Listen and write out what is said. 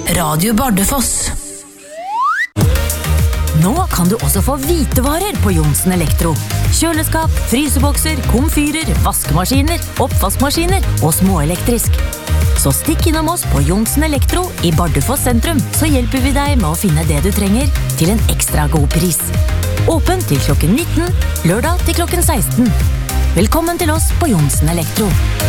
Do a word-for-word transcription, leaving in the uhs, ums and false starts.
Radio Bardufoss. Nå kan du også få hvitevarer på Johnsen Elektro. Kjøleskap, frysebokser, komfyrer, vaskemaskiner, oppvaskmaskiner og småelektrisk. Så stikk innom oss på Johnsen Elektro i Bardufoss sentrum, så hjelper vi deg med å finne det du trenger til en ekstra god pris. Åpen til klokken nitten, lørdag til klokken seksten. Velkommen til oss på Johnsen Elektro.